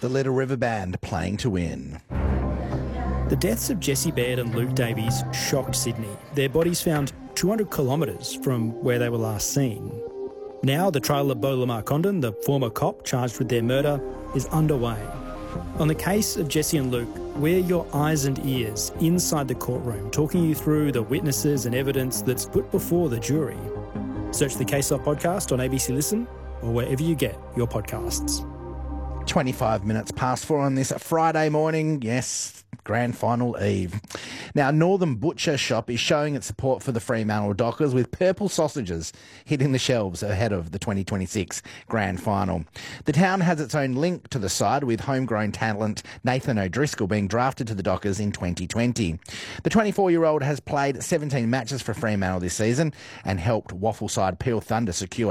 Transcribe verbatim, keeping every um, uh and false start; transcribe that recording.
The Little River Band playing to win. The deaths of Jesse Baird and Luke Davies shocked Sydney. Their bodies found two hundred kilometres from where they were last seen. Now the trial of Beau Lamar Condon, the former cop charged with their murder, is underway. On the case of Jesse and Luke, we're your eyes and ears inside the courtroom, talking you through the witnesses and evidence that's put before the jury. Search the Case Off podcast on A B C Listen or wherever you get your podcasts. twenty-five minutes past four on this Friday morning. Yes, grand final eve. Now, Northern Butcher Shop is showing its support for the Fremantle Dockers with purple sausages hitting the shelves ahead of the twenty twenty-six grand final. The town has its own link to the side, with homegrown talent Nathan O'Driscoll being drafted to the Dockers in twenty twenty. The twenty-four-year-old has played seventeen matches for Fremantle this season and helped Waffle side Peel Thunder secure